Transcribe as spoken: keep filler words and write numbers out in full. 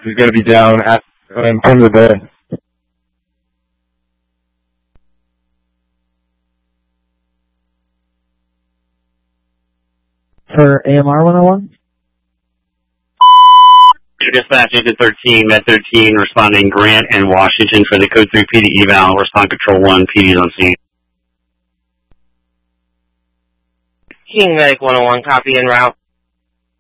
He's going to be down at in front of the bed. For A M R one oh one? Dispatch Agent thirteen, Med thirteen, responding Grant and Washington for the Code three P D eval. Respond Control one, P D's on scene. King Medic one oh one, copy en route.